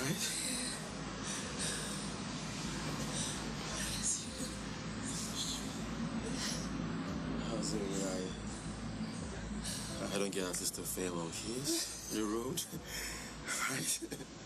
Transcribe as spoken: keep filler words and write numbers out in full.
right? How's it when I I don't get at least a farewell kiss on the road, right?